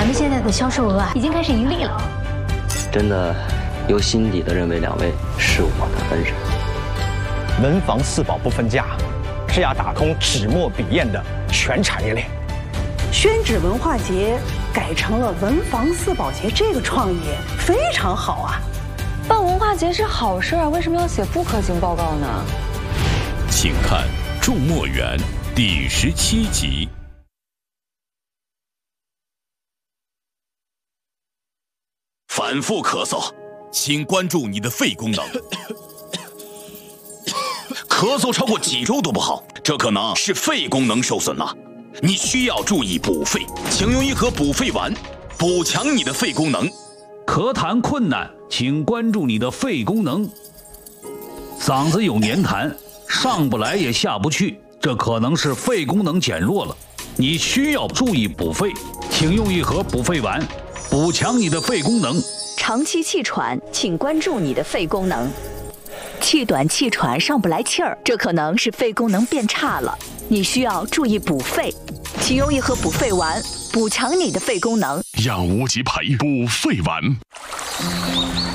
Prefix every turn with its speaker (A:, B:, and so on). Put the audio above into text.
A: 们现在的销售额已经开始盈利了。
B: 真的由心底的认为2位是我的恩人。
C: 文房四宝不分家，是要打通纸墨笔砚的全产业链。
D: 宣纸文化节改成了文房四宝节，这个创意非常好啊！
E: 办文化节是好事啊，为什么要写不可行报告呢？
F: 请看《种墨园》第17集。反复咳嗽，请关注你的肺功能。咳嗽超过几周都不好，这可能是肺功能受损了。你需要注意补肺，请用一盒补肺丸，补强你的肺功能。
G: 咳痰困难，请关注你的肺功能。嗓子有黏痰，上不来也下不去，这可能是肺功能减弱了。你需要注意补肺，请用一盒补肺丸，补强你的肺功能。
H: 长期气喘，请关注你的肺功能。气短气喘上不来气儿，这可能是肺功能变差了，你需要注意补肺，请用一盒补肺丸，补强你的肺功能。
F: 让无极牌补肺丸。